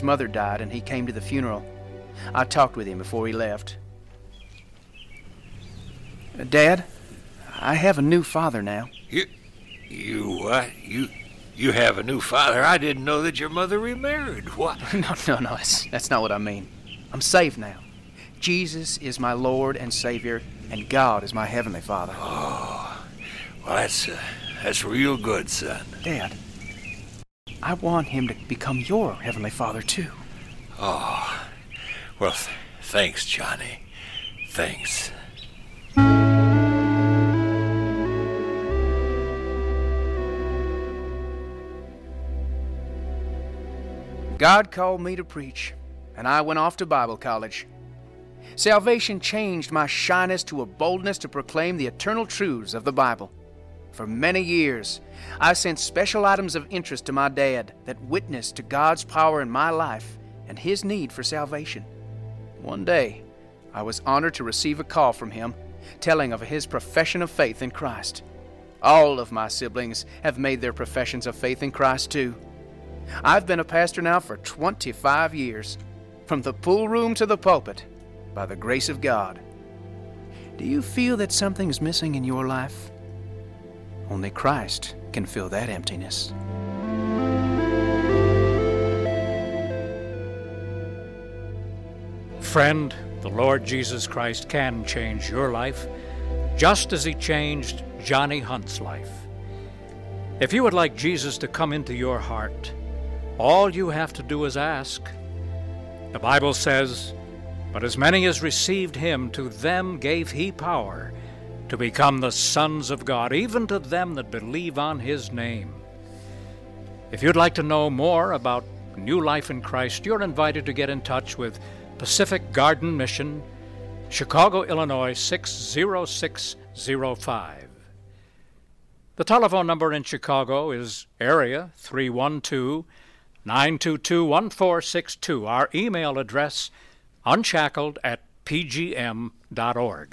David's mother died and he came to the funeral. I talked with him before he left. Dad, I have a new father now. You what? You have a new father? I didn't know that your mother remarried. What? No, that's not what I mean. I'm saved now. Jesus is my Lord and Savior, and God is my Heavenly Father. Oh, well, that's real good, son. Dad, I want him to become your Heavenly Father, too. Oh, well, thanks, Johnny. Thanks. God called me to preach, and I went off to Bible college. Salvation changed my shyness to a boldness to proclaim the eternal truths of the Bible. For many years, I sent special items of interest to my dad that witnessed to God's power in my life and his need for salvation. One day, I was honored to receive a call from him telling of his profession of faith in Christ. All of my siblings have made their professions of faith in Christ too. I've been a pastor now for 25 years, from the pool room to the pulpit, by the grace of God. Do you feel that something's missing in your life? Only Christ can fill that emptiness. Friend, the Lord Jesus Christ can change your life, just as He changed Johnny Hunt's life. If you would like Jesus to come into your heart, all you have to do is ask. The Bible says, "But as many as received Him, to them gave He power to become the sons of God, even to them that believe on His name." If you'd like to know more about new life in Christ, you're invited to get in touch with Pacific Garden Mission, Chicago, Illinois 60605. The telephone number in Chicago is area 312-922-1462. Our email address, unshackled@pgm.org.